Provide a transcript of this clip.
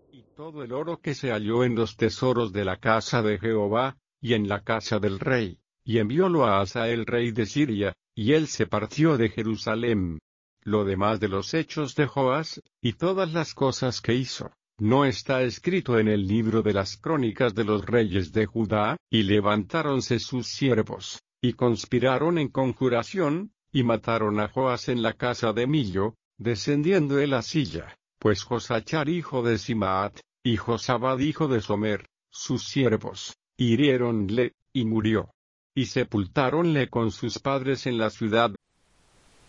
y todo el oro que se halló en los tesoros de la casa de Jehová, y en la casa del rey, y enviólo a Hazael rey de Siria, y él se partió de Jerusalem. Lo demás de los hechos de Joas, y todas las cosas que hizo, ¿no está escrito en el libro de las crónicas de los reyes de Judá? Y levantáronse sus siervos, y conspiraron en conjuración, y mataron a Joas en la casa de Millo, descendiendo de la silla, pues Josachar hijo de Simaat, y Josabad hijo de Somer, sus siervos, hiriéronle, y murió. Y sepultáronle con sus padres en la ciudad